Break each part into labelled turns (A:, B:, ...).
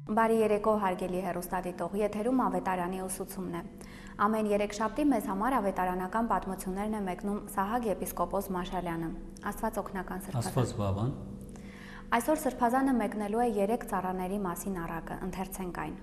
A: Բարի երեկո հարգելի հեռուստադիտող, եթերում ավետարանի ուսուցումն է։ Ամեն երեքշաբթի մեզ համար ավետարանական պատմություններն է մեկնում Սահակ եպիսկոպոս Մաշալյանը։ Աստված օգնական Սրբազան։
B: Աստված բավան։
A: Այսօր Սրբազանը մեկնելու է 3 ծառաների մասին առակը, ընթերցենք այն։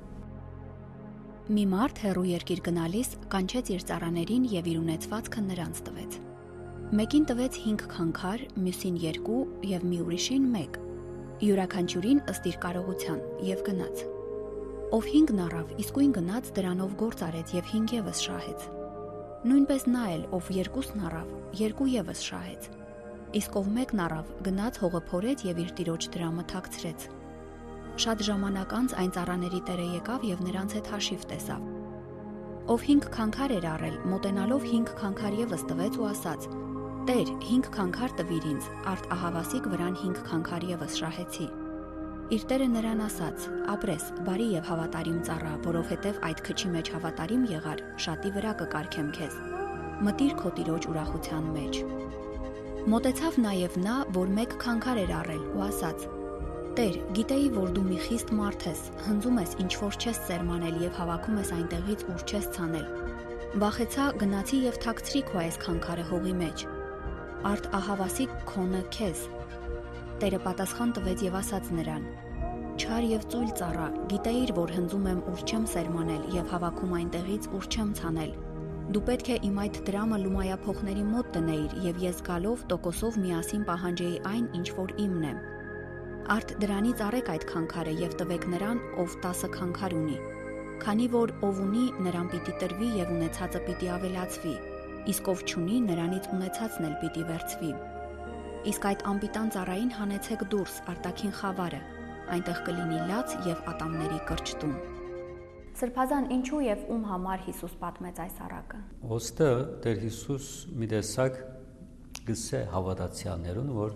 A: Մի մարդ հեռու երկիր գնալիս կանչեց իր ծառաներին եւ իր ունեցվածքը նրանց տվեց։ Մեկին տվեց 5 քանքար, մյուսին 2 եւ մի ուրիշին 1։ Յուրաքանչյուրին ըստ իր կարողության եւ գնաց։ Ով 5-ն առավ, իսկույն գնաց դրանով գործ արեց եւ 5 եւս շահեց։ Նույնպես նա էլ, ով 2-ն առավ, 2 եւս շահեց։ Իսկ ով 1-ն առավ, գնաց հողը փորեց եւ իր տիրոջ դրամը թաքցրեց։ Շատ ժամանակ անց այն ծառաների տերը եկավ եւ նրանց հետ հաշիվ տեսավ։ Ով 5 քանքար էր առել, մոտենալով 5 քանքար եւս տվեց ու ասաց. Տեր, 5 քանքար տվիր ինձ, արդ ահավասիկ վրան 5 քանքար եւս շահեցի։ Իր տերը նրան ասաց. ապրես, բարի եւ հավատարիմ ծառա, որովհետեւ այդ քչի մեջ հավատարիմ եղար, շատի վրա կկարգեմ քեզ։ Մտիր քո տիրոջ ուրախության մեջ։ Մոտեցավ նաեւ նա, որ 1 քանքար էր առել ու ասաց. Տեր, գիտեի, որ դու մի խիստ մարդ ես, հնձում ես ինչ որ չես սերմանել եւ հավաքում ես այնտեղից, ուր չես ցանել։ Վախեցա, գնացի եւ թաքցրի քո այս քանքարը հողի մեջ։ Արդ ահավասիկ քոնը քեզ։ Տերը պատասխան տվեց եւ ասաց նրան. Չար եւ ծույլ ծառա, գիտեիր, որ հնձում եմ ուր չեմ սերմանել եւ հավաքում այնտեղից, ուր չեմ ցանել։ Դու պետք է իմ այդ դրամը լումայափոխների մոտ դնեիր եւ ես գալով տոկոսով միասին պահանջեի այն, ինչ որ իմն է։ Արդ դրանից առեք այդ քանքարը եւ տվեք նրան, ով 10 քանքար ունի։ Քանի որ ով ունի, նրան պիտի տրվի եւ ունեցածը պիտի ավելացվի, իսկ ով չունի, նրանից ունեցածն էլ պիտի վերցվի։ Իսկ այդ անպիտան ծառային հանեցեք դուրս արտաքին խավարը, այնտեղ կլինի լաց եւ ատամների կրճտում։ Սրբազան, ինչու եւ ում համար Հիսուս պատմեց այս առակը։
B: Ոստեղ Տեր Հիսուս մի տեսակ գսե հավատացյալներուն, որ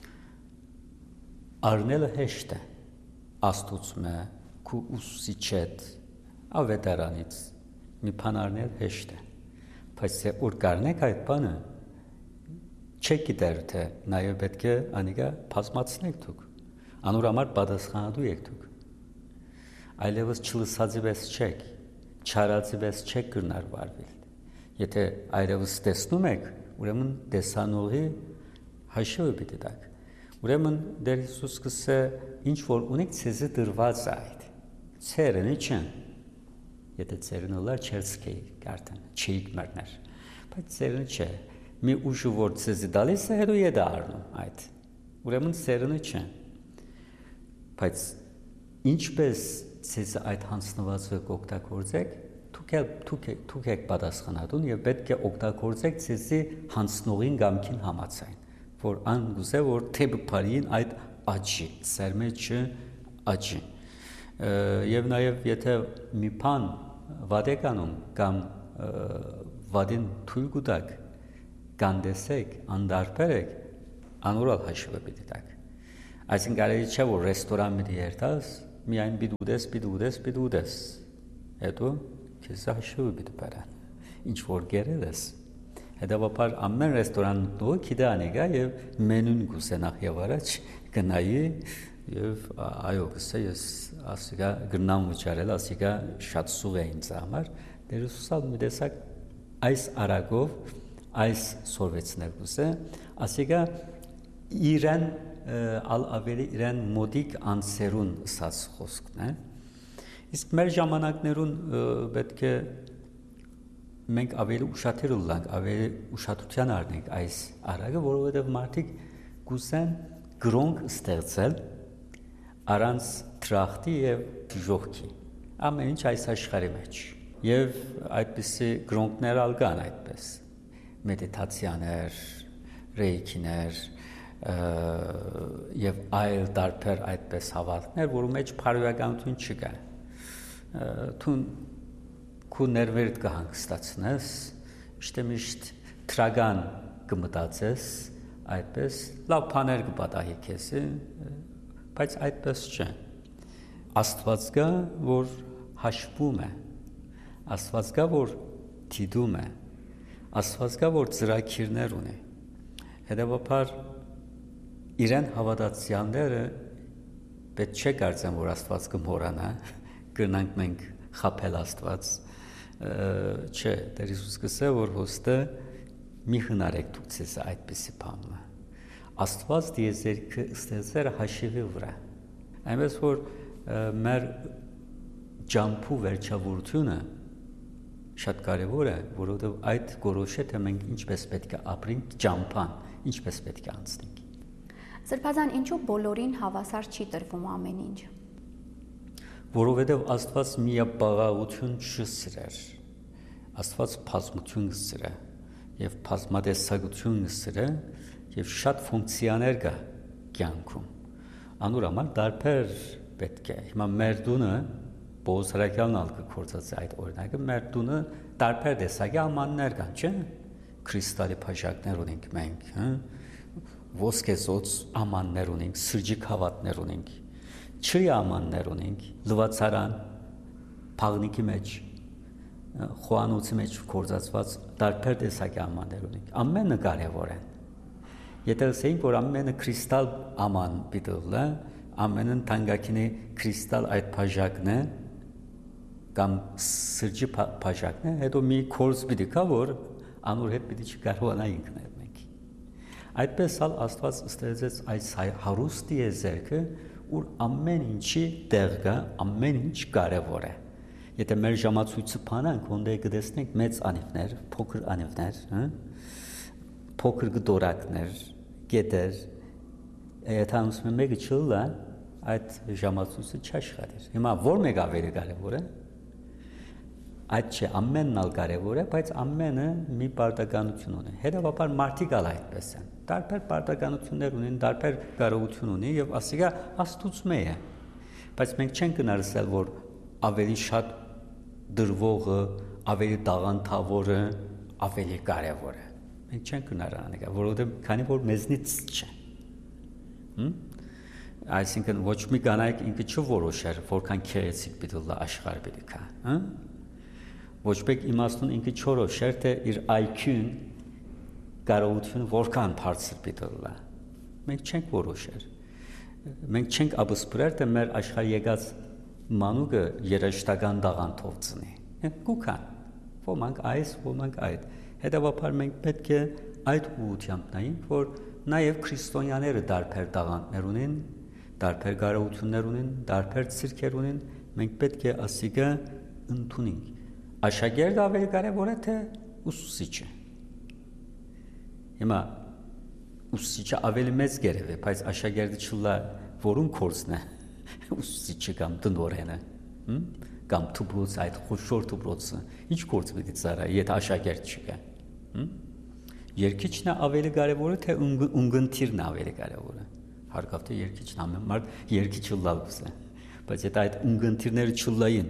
B: առնելը հեշտ է, աստուծմե, քու ուսուցիչեդ, ավետարանից, մի բան առնել հեշտ է, բայց որ կարնեք այդ բանը, չեք գիտեր, թե նաև պետք է անիկա բազմացնեք դուք, անոր համար պատասխանատու եք դուք, այլևս չլսածի պես չեք, չարածի պես չեք կրնար վարվել, եթե այլևս տեսնում եք, ուրեմն տեսանողի հաշիվը պիտի տաք, ուրեմն Տեր Հիսուս կսե ինչ որ ունեք ցեզի դրված այդ ցերենի չեն եթե ցերենը լար չերսկեի կարդան չիկ մեռներ բայց ցերենը չէ մի ուժը որ ցեզի դալիս է հետո եդ առնում այդ ուրեմն ցերենը չէ բայց ինչպես ցեզի այդ հանձնվածը կօգտագործեք դուք եք պատասխանատուն եւ պետք է օգտագործեք ցեզի հանձնողին գամքին համաձայն որ անգուզե որ թեբը բարին այդ աճի, սերմեջը աճի։ Եվ նաև եթե մի բան վադեկանում կամ վադին թույլ կուտակ կանդեսեք, անդարբերեք, անորալ հաշվը պիտի տակ։ Այսինքն կարելի չէ որ ռեստորան մի երթաս, միայն պիտի ուտես, հետո քեզ հաշվը պիտի բարան, ինչ որ գերել ես։ Հետևաբար ամեն ռեստորան դու կիդանեգա եւ մենուն գուսենախ եւ առաջ գնայի եւ այո գսե ես ասիգա գնամ վճարել ասիգա շատ սուղ է ինձ համար Տեր Հիսուսը մի տեսակ այս արագով այս սորվեցներ գուսե ասիգա իրեն ավելի իրեն մոդիկ անսերուն ասած խոսքն է իսկ մեր ժամանակներուն պետք է մենք ավելի ուշադիր լինենք, ավելի ուշադրության առնենք այս արագը, որովհետև մարդիկ գուսեն գրոնք ստեղծել առանց տրախտի եւ ժողքի։ Ամեն ինչ այս աշխարհի մեջ։ Եվ այդպիսի գրոնքներ ալգան այդպես։ Մեդիտացիաներ, ռեյքիներ եւ այլ տարբեր այդպես հավատքներ, որու մեջ բարոյականություն չկա։ Թուն քու ներվերդ կհանգստացնես, միշտ տրագան կմտածես, այդպես լավ բաներ կպատահի քեզ, բայց այդպես չէ։ Աստված կա, որ հաշվում է, Աստված կա, որ դիտում է, Աստված կա, որ ծրագիրներ ունի։ Հետևաբար իրեն հավատացյալները պետք չէ կարծեմ, որ Աստված կմոռանա, գնանք մենք խաբել Աստված, չէ, Տեր Հիսուս կսե, որ հոստը մի հնարեք դուք ձեզ այդպիսի բանը։ Աստված դիեզերքը ստեղծել հաշիվի վրա։ Այնպես որ մեր ջամփու վերջավորությունը շատ կարևոր է, որովհետև այդ գորոշ է, թե մենք ինչպես պետք է ապրենք ջամփան, ինչպես պետք է անցնենք։
A: Սրբազան, ինչու բոլորին հավասար չի տրվում ամեն ինչ։
B: Որովհետև Աստված միաբաղաղություն չսիրեր։ Աստված բազմություն սիրե եւ բազմատեսակություն սիրե եւ շատ ֆունկցիաներ կա կյանքում։ Անուր համար դարբեր պետք է։ Հիմա մեր դունը Պողոս Հրաքյալն ալ կգործած այդ օրինակը մեր տունը տարբեր տեսակի ամաններ կան, չէ՞։ Քրիստալի փաշակներ ունենք մենք, ոսկեզոծ ամաններ ունենք, սրջիկ հավատներ ունենք, ջրի ամաններ ունենք, լվացարան, փաղնիկի մեջ, խոհանոցի մեջ գործածված տարբեր տեսակի ամաններ ունենք։ Ամենը կարևոր է։ Եթե ասենք, որ ամենը քրիստալ աման պիտի ամենն թանկագինի քրիստալ այդ փաշակն է կամ սրճի փաշակն է, հետո մի կորս պիտի կա, որ անոր հետ պիտի չկարողանայինք մենք։ Այդպես ալ Աստված ստեղծեց այս հարուստ դիեզերքը, որ ամեն ինչի տեղ կա, ամեն ինչ կարևոր է։ Եթե մեր ժամացույցը փանանք, ոնդե կտեսնենք մեծ անիվներ, փոքր անիվներ, փոքր գդորակներ, գետեր, եթե անցնում մեկը չլա, այդ ժամացույցը չաշխատի։ Հիմա որ մեկ ավելի կարևոր է։ Այդ չէ, ամենն ալ կարևոր է, բայց ամենը մի պարտականություն ունի։ Հետևաբար մարդիկ ալ այդպես են։ Տարբեր պարտականություններ ունեն, տարբեր կարողություն ունի եւ ասիկա աստուծմե է։ Բայց մենք չենք գնարսել, որ ավելի շատ դրվողը, ավելի տաղանդավորը ավելի կարևոր է։ Մենք չենք գնարանալի, որովհետեւ քանի որ մեզնից չէ։ Այսինքն ոչ մի կանայք ինքը չորոշեր, որքան քերեցիկ պիտի լա աշխարհ պիտի կա, Ոչ մեկ իմաստուն ինքը չորոշեր, թե իր IQ-ն կարողությունը որքան բարձր պիտի լա։ Մենք չենք որոշեր։ Մենք չենք ապսպրել, թե մեր աշխարհ եկած մանուկը երաշտական դաղանթով ծնի։ Գուքան, ոմանք այս, ոմանք այդ։ Հետևաբար մենք պետք է այդ ուղղությամբ նայենք, որ նաև քրիստոնյաները տարբեր տաղանդներ ունեն, տարբեր կարողություններ ունեն, տարբեր ցիրկեր ունեն, մենք պետք է ասիկը ընդունենք։ Աշակերտը ավելի կարևոր է, թե ուսուցիչը։ Հիմա ուսուցիչը ավելի մեծ գերև է, բայց աշակերտը չլա որուն կորսն է, ուսուցիչը կամ տնօրենը, կամ դպրոց այդ խոշոր դպրոցը, ինչ կորս պիտի ծառայի, եթե աշակերտ չկա։ Երկիչն ավելի կարևոր է, թե ունգընթիրն ավելի կարևոր է։ Հարկավ թե երկիչն ամեն մարդ երկիչը լավ է, բայց եթե այդ ունգընթիրները չլային,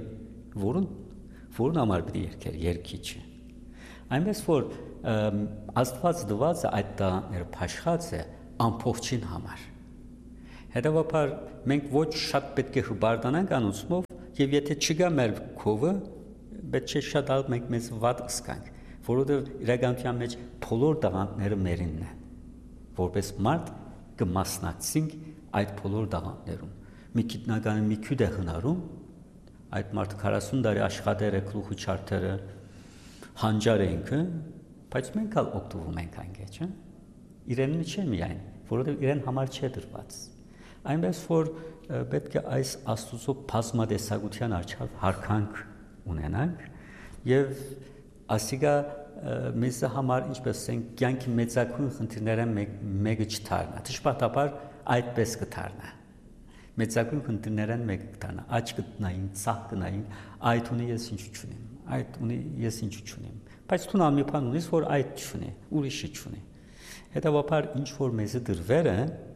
B: որուն համար պիտի երկեր երկիչը։ Այնպես որ Աստված դված է այդ տաղանդները փաշխած է ամբողջին համար։ Հետևաբար մենք ոչ շատ պետք է հբարդանանք անոնցմով եւ եթե չգա մեր քովը, պետք է շատ ալ մենք մեզ վատ սկանք, որովհետեւ իրականության մեջ բոլոր տաղանդները մերինն են։ Որպես մարդ կմասնակցենք այդ բոլոր տաղանդներում։ Մի գիտնականը մի քյուդ է հնարում, այդ մարդը 40 տարի աշխատել է գլուխը չարթերը, հանջար է ինքը, բայց մենք ալ օգտվում ենք այնքան, չէ՞։ Իրենը չէ միայն, որովհետև իրեն համար չէ դրված։ Այնպես որ պետք է այս Աստծո բազմատեսակության առջև հարկանք ունենանք եւ ասիկա մեզ համար ինչպես ասենք կյանքի մեծակույն խնդիրները մեկը չդառնա։ Դժբախտաբար այդպես կդառնա։ Մեծակույն խնդիրներն մեկը կդառնա։ Աճ կտնային, ցախ կնային, այդ ունի ես ինչ չունեմ, այդ ունի ես ինչ չունեմ։ Բայց դու մի բան ունես, որ այդ չունի, ուրիշը չունի։ Հետևաբար ինչ որ մեզը դրվերը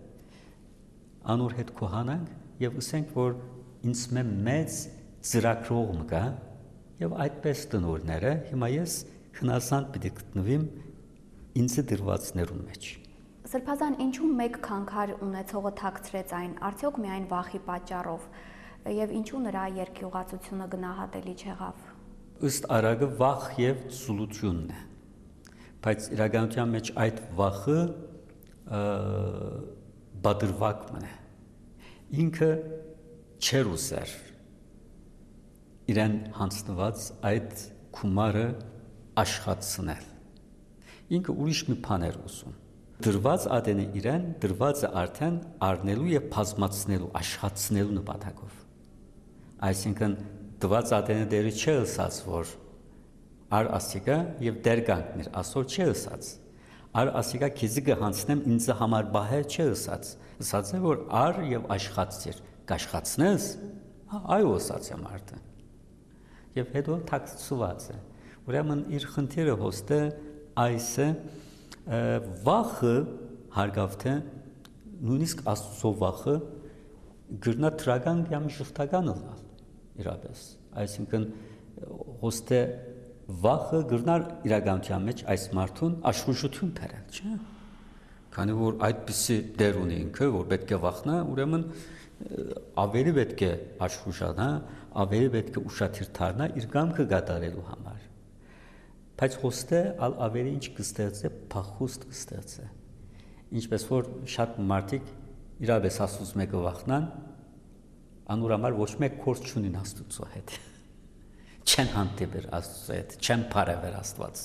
B: անոր հետ կոհանանք եւ ասենք որ ինձ մեծ ծրագրող կա եւ այդպես տնօրները հիմա ես հնասանդ պիտի գտնվեմ ինձ դրվածներուն մեջ։
A: Սրբազան ինչու մեկ քանքար ունեցողը թաքցրեց այն, արդյոք միայն վախի պատճառով եւ ինչու նրա երկյուղացությունը գնահատելի չեղավ։
B: Ըստ արագը վախ եւ ծուլությունն է։ Բայց իրականության մեջ այդ վախը բادرվակն է։ ինքը չեր ուզեր իրեն հանձնված այդ գումարը աշխատացնել։ Ինքը ուրիշ մի բան էր ուզում։ Դրված ադենը իրեն դրված է արդեն առնելու եւ բազմացնելու, աշխատացնելու նպատակով։ Այսինքն դված ադենը դերը չի ըսած, որ ար ասիկա եւ դեր կանգներ, ասոր չի ըսած։ Ար ասիկա քեզի կհանցնեմ ինձ համար բահեր չի ըսած։ Ըսած է, որ ար եւ աշխատիր, կաշխացնես, այո ըսած է մարդը։ Եվ հետո թաքցված է։ Ուրեմն իր խնդիրը հոստը այս է վախը հարգավ թե նույնիսկ աստծո վախը գրնա տրական կամ շղթական լալ իրապես այսինքն հոստե վախը գրնար իրականության մեջ այս մարդուն աշխուժություն բերել չէ քանի որ այդպիսի դեր ունի ինքը որ պետք է վախնա ուրեմն ավելի պետք է աշխուժանա ավելի պետք է ուշադիր դառնա իր կամքը կատարելու համար բայց հոստը ավելի ինչ կստեղծե փախուստ կստեղծե ինչպես որ շատ մարդիկ իրապես ասուց մեկը վախնան անուրամար ոչ մեկ կորց չունին աստծո հետ չեն հանդիպեր աստծո հետ չեն բարևեր աստված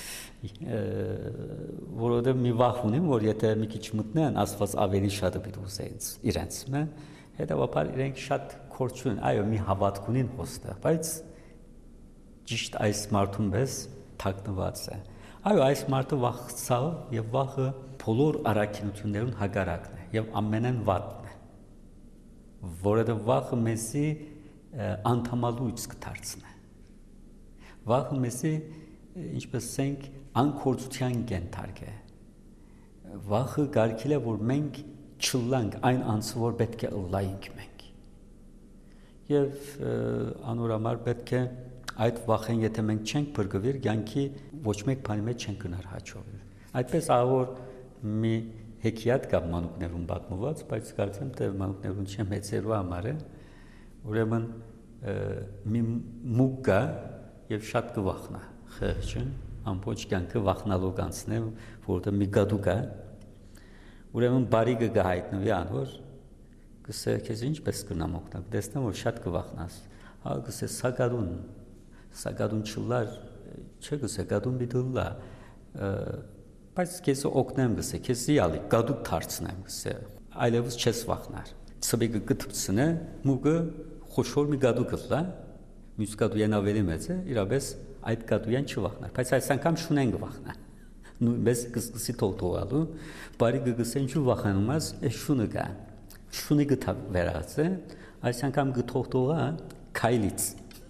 B: որովհետև մի վախ ունիմ որ եթե մի քիչ մտնեն աստված ավելի շատը պիտի ուզեն իրենց մե հետևաբար իրենք շատ կորց ունեն այո մի հավատք ունին հոստը բայց ճիշտ այս մարդուն պես թաքնված է այո այս մարդը վախցավ եւ վախը բոլոր առաքինություններուն հագարակն է եւ ամենեն վատն է որովհետեւ վախը մեզի անդամալույց կդարձնի վախը մեզի ինչպես ասենք անկորձության կենթարկե վախը գարքիլ է որ մենք չլանք այն անձը որ պետք է ըլլայինք մենք եւ անորամար պետք է այդ վախեն եթե մենք չենք բրգվիր կյանքի ոչ մեկ բանի մեջ չենք գնար հաջողվի այդպես ավոր մի հեքիաթ կա մանուկներուն պատմված բայց կարծեմ թե մանուկներուն չէ մեծերու համար է ուրեմն մի մուկ կա եւ շատ կվախնա խեղճը ամբողջ կյանքը վախնալու կանցնե որովհետեւ մի գադու կա ուրեմն բարիգը կհայտնվի անոր կսե քեզ ինչպես կնամ օգնակ դեսնեմ որ շատ կվախնաս հա կսե սագադուն չլար չէ կսե գադուն բիդուլա բայց քեզ օգնեմ կսե քեզ իալի գադու դարձնեմ կսե այլևս չես վախնար ծբիգը գտցնե մուգը խոշոր մի գադու կլա մյուս գադույան ավելի մեծ է իրապես այդ գադույան չվախնար բայց այս անգամ շունեն կվախնա նույնպես կսկսի թողթողալու բարի գգսեն ինչու վախանում ես այս շունը կա շունի գտա վերած է այս անգամ գթողթողա քայլից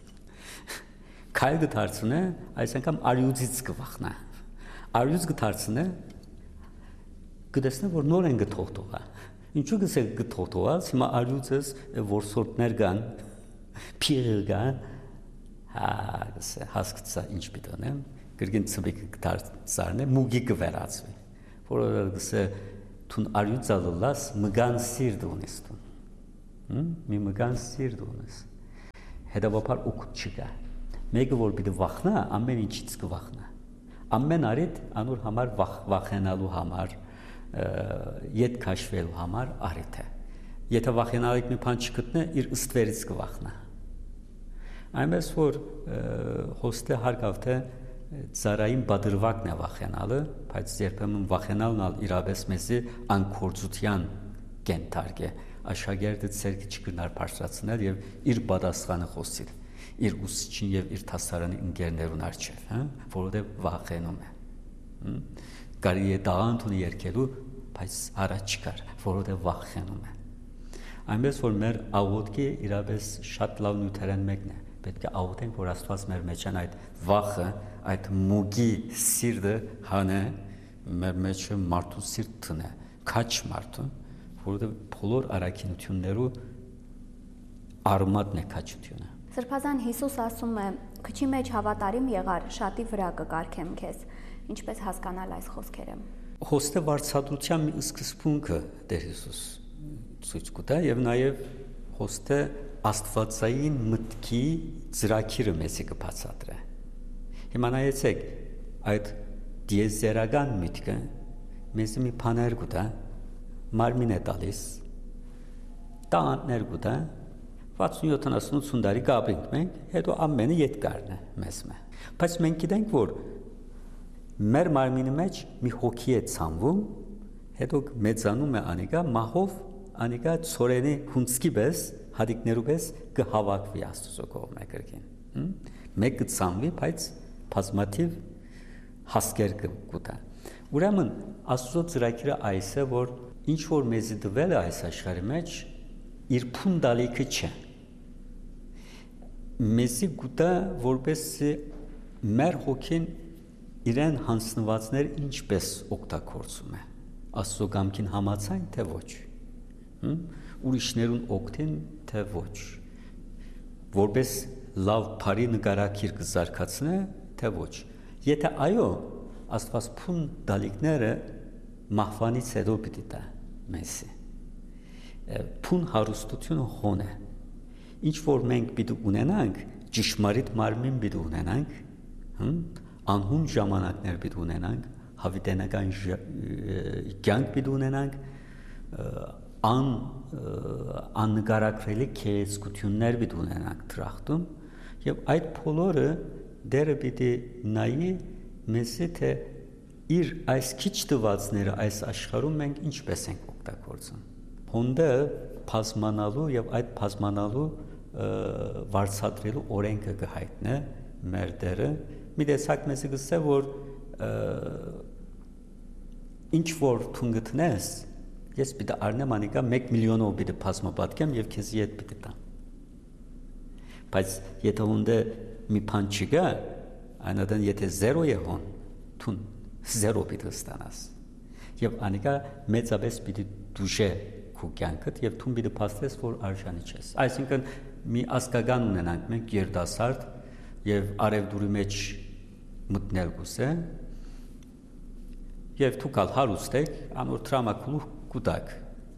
B: քայլ գդարցնե այս անգամ արյուծից կվախնա արյուծ գդարցնե կդեսնե որ նոր են գթողթողա ինչու գսե գթողթողած հիմա արյուծս որսորտներ կան փիղեր կան հա գսե հասկացա ինչ պիտանեմ գրգին ծբիկ գդարցարնե մուգի կվերածվի որը գսե թուն արյուծալլաս մգան սիրտ ունես տուն մի մգան սիրտ ունես հետաբապար ուկուտ չկա մեկը որ պիտի վախնա ամեն ինչից կվախնա ամեն արիդ անոր համար վախենալու համար ետ քաշվելու համար արիդ է եթե վախենալիք մի բան չգտնե իր ըստվերից կվախնա այնպես որ հոստը հարկավ թե ծարային բادرվակն է վախենալը բայց երբեմն վախենալն իրապես մեզի անկորձության կենթարկ է աշակերտը ցերկի չկնար բարձրացնել եւ իր պատասխանը խոսել իր ուսուցչին եւ իր տասարանի ընկերներուն արչեւ, հա, որովհետեւ վախենում է։ Կարի է դաղանթունի երկելու, բայց առաջ չկար, որովհետեւ վախենում է։ Այնպես որ մեր աղոթքը իրապես շատ լավ նյութերեն մեկն է։ Պետք է աղոթենք, որ Աստված մեր մեջ այդ վախը, այդ մուգի սիրտը հանե, մեր մեջ մարդու սիրտն է, քաչ մարդու, որովհետեւ բոլոր առաքինություններու արմատն է քաչությունը։
A: Սրբազան Հիսուս ասում է. «Քչի մեջ հավատարիմ եղար, շատի վրա կկարգեմ քեզ»։ Ինչպես հասկանալ այս խոսքերը։
B: Հոստե վարչատության մի սկզբունքը Տեր Հիսուս ցույց կտա եւ նաեւ հոստե աստվածային մտքի ծրագիրը մեզի կբացատրե։ Հիմա նայեցեք այդ դիեզերական միտքը մեզ մի բաներ կտա, մարմին է տալիս, տանտներ գուտա 60-70 տարի գաբրինք մենք, հետո ամենը ետկարն է մեզ մե։ Բայց մենք գիտենք, որ մեր մարմինի մեջ մի հոգի է ցանվում, հետո մեծանում է անիկա մահով, անիկա ծորենի հունցքի պես, հադիկներու պես կհավաքվի Աստծո կողմը կրկին։ Մեկը ցանվի, բայց բազմաթիվ հասկեր կգուտա։ Ուրեմն Աստծո ծրագիրը այս է, որ ինչ որ մեզի դվել է այս աշխարհի մեջ, իր փունդալիքը չէ։ Մեզի գուտա որպես մեր հոգին իրեն հանձնվածներ ինչպես օգտագործում է։ Աստծո կամքին համաձայն թե ոչ։ Ուրիշներուն օգտին թե ոչ։ Որպես լավ բարի նկարագիր կզարգացնե թե ոչ։ Եթե այո, Աստված փունդալիքները մահվանից հետո պիտի տա մեզի։ Փուն հարստությունը հոն է։ Ինչ որ մենք պիտի ունենանք, ճշմարիտ մարմին պիտի ունենանք, անհուն ժամանակներ պիտի ունենանք, հավիտենական կյանք պիտի ունենանք, աննկարագրելի քեզկություններ պիտի ունենանք դրախտում, եւ այդ բոլորը դերը պիտի նայի մեզի թե իր այս քիչ տվածները այս աշխարհում մենք ինչպես ենք օգտագործում։ Հոնդը բազմանալու եւ այդ բազմանալու վարձատրելու օրենքը կհայտնե մեր դերը։ Մի տեսակ մեզ կսե որ ինչ որ թուն գտնես, ես պիտի առնեմ անիկա 1 միլիոնով պիտի բազմապատկեմ եւ քեզ իդ պիտի տամ։ Բայց եթե հոնդը մի բան չկա, այնադեն եթե 0 է հոն, թուն 0 պիտի ստանաս։ Եվ անիկա մեծապես պիտի դուժե քո կյանքդ եւ թուն պիտի փաստես, որ արժանի չես։ Այսինքն մի ասկական ունենանք մենք երդասարդ եւ արևդուրի մեջ մտնել գուսե եւ դուքալ հարուստ եք, անոր տրամակլու կուտակ,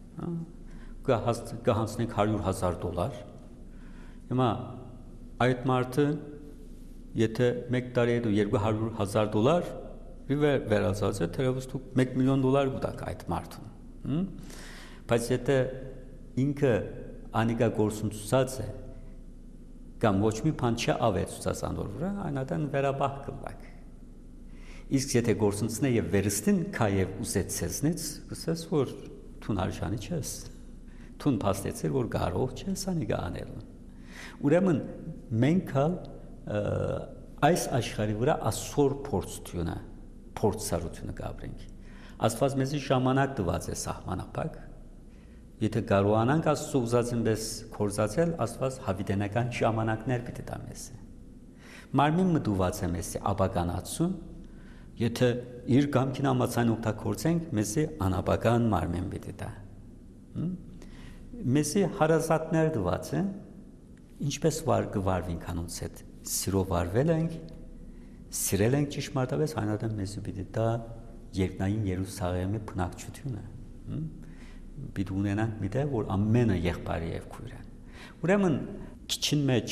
B: կհանցնենք $100,000։ Հիմա այդ մարդը եթե 1 տարի հետո $200,000 վերածած է, թերևս դուք $1 միլիոն կուտակ այդ մարդուն։ Բայց եթե ինքը անիկա գործունեացած է կամ ոչ մի բան չավեցուցած անոր վրա, այնադեն վերաբախ կլակ։ Իսկ եթե գործունեացնե եւ վերստին քայև ուզեցեցնից, կսես որ թուն արժանի չես։ Թուն փաստեցիր որ կարող չես անիկա անելու։ Ուրեմն մենք այս աշխարհի վրա ասոր փորձառությունը կապրենք։ Աստված մեզի ժամանակ տված է սահմանափակ։ Եթե կարողանանք Աստծո ուզածին պես կործացել, Աստված հավիտենական ժամանակներ պիտի տա մեզ։ Մարմին մտուված է մեզ ապականացում, եթե իր կամքին համաձայն օգտագործենք, մեզի անապական մարմին պիտի տա։ Մեզի հարազատներ տված են, ինչպես կվարվենք անոնց հետ, սիրով վարվել ենք, սիրել ենք ճշմարտապես, այնադեմ մեզի պիտի տա երկնային Երուսաղեմի բնակչությունը։ Պիտի ունենանք մի տեղ, որ ամենը եղբայր եւ քույր են։ Ուրեմն քիչին մեջ